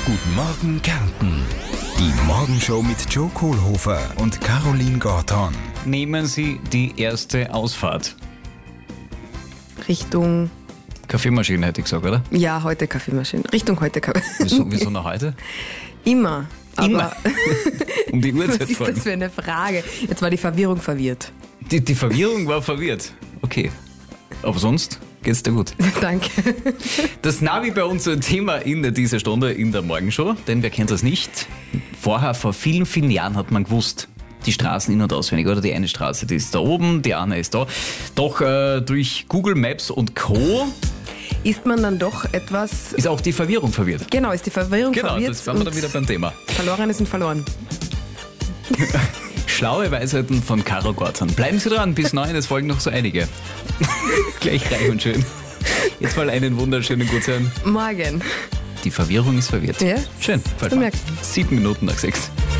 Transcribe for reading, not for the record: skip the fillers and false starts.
Guten Morgen Kärnten. Die Morgenshow mit Joe Kohlhofer und Caroline Gorton. Nehmen Sie die erste Ausfahrt. Richtung, Kaffeemaschine hätte ich gesagt, oder? ja, heute Kaffeemaschine. Richtung heute Wieso noch heute? Immer. Aber Immer. Um die was Uhrzeit ist folgen. das für eine Frage? Jetzt war die Verwirrung verwirrt. Die Verwirrung war verwirrt. Okay. Aber sonst geht's dir gut. Danke. Das Navi bei uns ein Thema in dieser Stunde in der Morgenshow, denn wer kennt das nicht? Vorher, vor vielen, vielen Jahren hat man gewusst, die Straßen in- und auswendig, oder? Die eine Straße, die ist da oben, die andere ist da. Doch durch Google Maps und Co. Ist man dann doch etwas... ist auch die Verwirrung verwirrt. Genau, ist die Verwirrung Genau, verwirrt. das waren wir dann wieder beim Thema. Verlorene sind verloren. Schlaue Weisheiten von Caro Gorton. Bleiben Sie dran, bis 9, es folgen noch so einige. Gleich reich und schön. Jetzt mal einen wunderschönen Gutsein. Morgen. Die Verwirrung ist verwirrt. Ja, Schön. hast du gemerkt. 7 Minuten nach 6.